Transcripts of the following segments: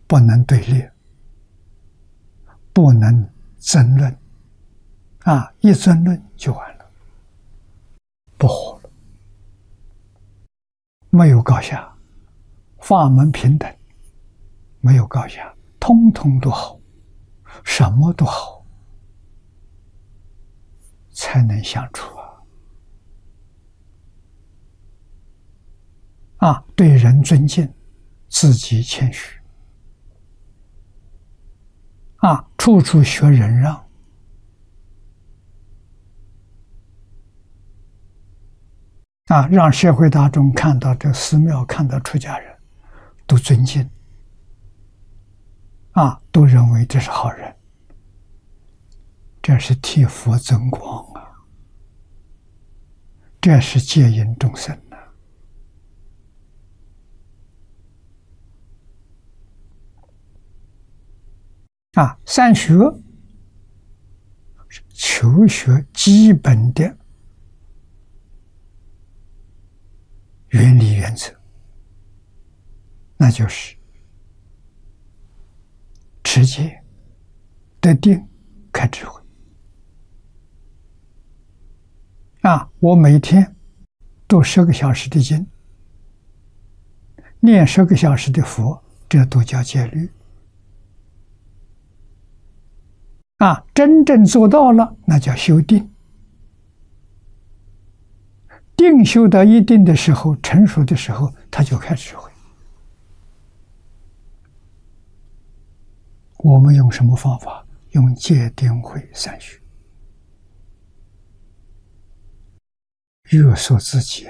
不能对立，不能争论，一争论就完了，不活了，没有高下，法门平等，没有高下，通通都好，什么都好，才能相处对人尊敬，自己谦虚，处处学忍让，让社会大众看到这寺庙，看到出家人，都尊敬，都认为这是好人，这是替佛增光这是戒引众生三学是求学基本的原理原则，那就是持戒、得定、开智慧。我每天读10个小时的经，念10个小时的佛，这都叫戒律。真正做到了，那叫修定。定修到一定的时候，成熟的时候，他就开智慧。我们用什么方法？用戒定慧三学，约束自己。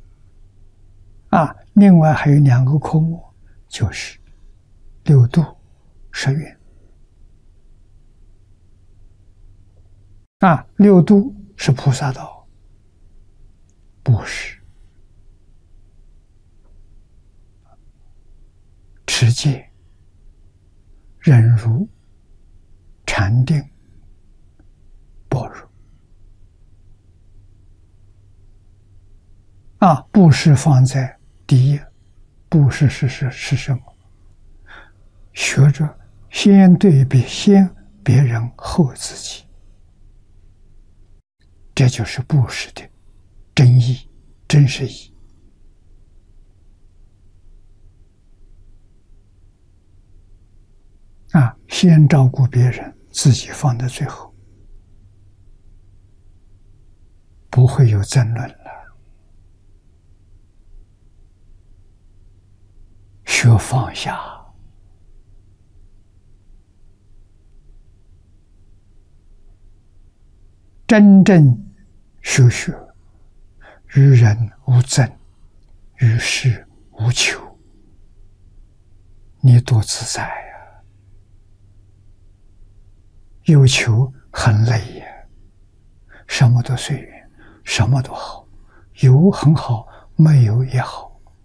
另外还有2个科目，就是6度、10愿。6度是菩萨道，布施、持戒、忍辱、禅定、般若。布施放在第一，布施是什么？学着先对比，先别人后自己。这就是布施的真意、真实意。先照顾别人，自己放在最后，不会有争论了。学放下，真正修学，与人无争，与世无求，你多自在呀！有求很累呀，什么都随缘，什么都好，有很好，没有也好。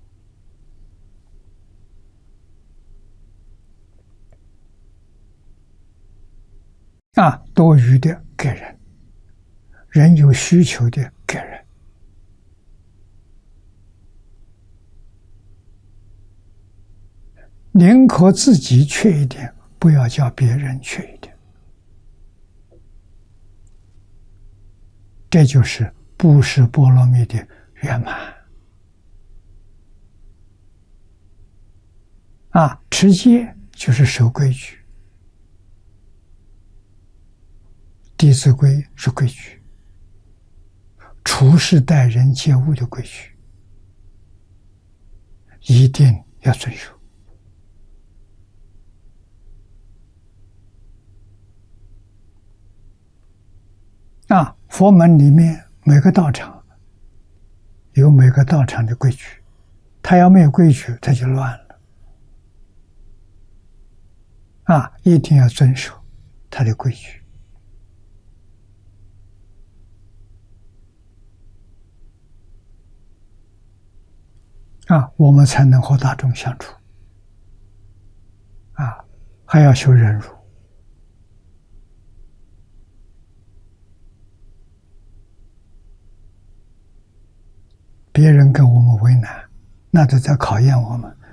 多余的给人，人有需求的给人。宁可自己缺一点，不要叫别人缺一点。这就是布施波罗蜜的圆满。持戒就是守规矩，《弟子规》是规矩，处事待人接物的规矩，一定要遵守。佛门里面每个道场有每个道场的规矩，他要没有规矩，他就乱了。一定要遵守他的规矩。我们才能和大众相处。还要修忍辱。别人跟我们为难，那都在考验我们